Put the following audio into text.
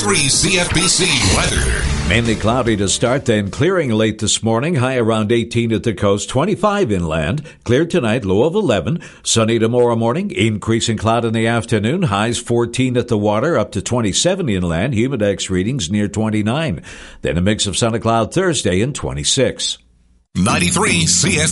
93 CFBC weather. Mainly cloudy to start, then clearing late this morning. High around 18 at the coast, 25 inland. Clear tonight, low of 11. Sunny tomorrow morning. Increasing cloud in the afternoon. Highs 14 at the water, up to 27 inland. Humidex readings near 29. Then a mix of sun and cloud Thursday and 26. 93 CFBC.